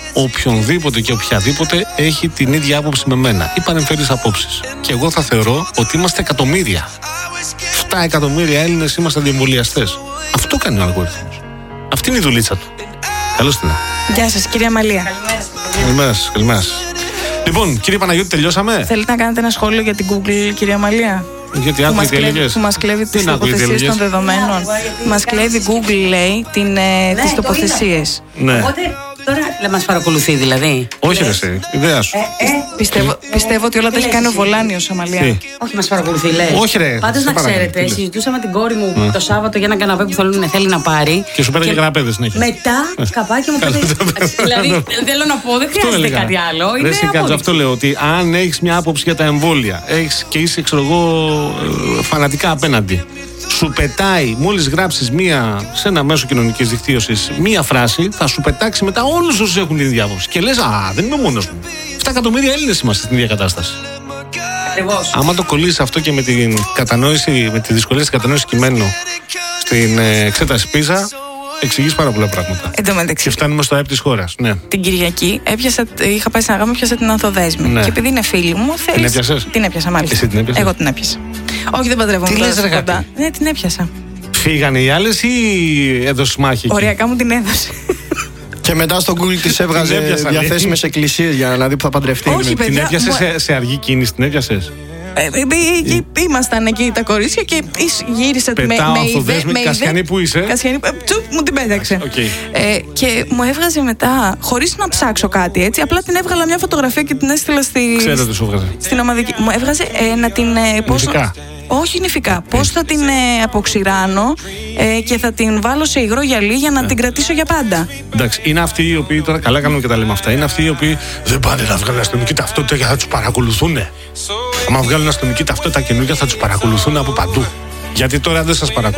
οποιονδήποτε και οποιαδήποτε έχει την ίδια άποψη με μένα ή παρεμφερείς απόψεις. Και εγώ θα θεωρώ ότι είμαστε εκατομμύρια. 7 εκατομμύρια Έλληνες είμαστε αντιεμβολιαστές. Αυτό κάνει ο αλγόριθμος. Αυτή είναι η δουλίτσα του. Καλώς την. Γεια σας, κυρία Μαλία. Καλημέρα σας. Λοιπόν, κύριε Παναγιώτη, τελειώσαμε. Θέλετε να κάνετε ένα σχόλιο για την Google, κυρία Μαλία? Γιατί που μας κλέβει τις τοποθεσίες των δεδομένων. Μας κλέβει Google, λέει, τις τοποθεσίες. Ναι. Τώρα δεν μας παρακολουθεί δηλαδή. Όχι, ρε εσύ, ιδέα σου. Πιστεύω ότι όλα τα έχει κάνει ο Βολάνιος, Αμαλία. Όχι, μας παρακολουθεί, λέει. Όχι, ρε. Πάντως να ξέρετε, συζητούσα με την κόρη μου το Σάββατο για ένα καναπέ που θέλει να πάρει. Και σου πέρασε καναπέδες συνέχεια. Μετά, καπάκι μου πήρε. Δηλαδή, θέλω να πω, δεν χρειάζεται κάτι άλλο. Είναι αυτό λέω, ότι αν έχεις μια άποψη για τα εμβόλια και είσαι, ξέρω εγώ, φανατικά απέναντι, σου πετάει, μόλις γράψεις σε ένα μέσο κοινωνικής δικτύωσης μία φράση, θα σου πετάξει μετά όλους όσους έχουν την ίδια άποψη. Και λες, δεν είμαι μόνος μου. 7 εκατομμύρια Έλληνες είμαστε στην ίδια κατάσταση. Ακριβώς. Άμα το κολλήσεις αυτό και με την κατανόηση, με τη δυσκολία στην κατανόηση κειμένου στην εξέταση PISA, εξηγείς πάρα πολλά πράγματα. Και φτάνουμε στο ΑΕΠ της χώρας. Ναι. Την Κυριακή είχα πάει σε ένα γάμο, πιάσα την Ανθοδέσμη. Ναι. Και επειδή είναι φίλη μου, την έπιασες? Την έπιασα, μάλιστα. Εσύ την έπιασες? Εγώ την έπιασα. Όχι, δεν παντρεύομαι. Τι λες, ρε κοντά? Ναι, την έπιασα. Φύγανε οι άλλες ή έδωσες μάχη? Οριακά μου την έδωσε. Και μετά στο Google της έβγαζε διαθέσιμες εκκλησίες για να δει που θα παντρευτεί. Όχι, την έπιασε σε αργή κίνηση, την έπιασες? Ήμασταν εκεί τα κορίτσια και γύρισε με Κασιανή που είσαι. Κασιανή, μου την πέταξε. Και μου έβγαζε μετά, χωρίς να ψάξω κάτι έτσι, απλά την έβγαλα μια φωτογραφία και την έστειλα Ξέρω τι σου έβγαζε. στην ομαδική. Μου έβγαζε να την. Όχι νηφικά. Πώς θα την αποξηράνω και θα την βάλω σε υγρό γυαλί για να την κρατήσω για πάντα. Εντάξει, είναι αυτοί οι οποίοι τώρα καλά κάνουν και τα λέμε αυτά. Είναι αυτοί οι οποίοι δεν πάνε να βγάλουν αστυνομική ταυτότητα γιατί θα τους παρακολουθούν. Άμα βγάλουν αστυνομική ταυτότητα καινούργια θα τους παρακολουθούν από παντού. Γιατί τώρα δεν σας παρακολουθούν.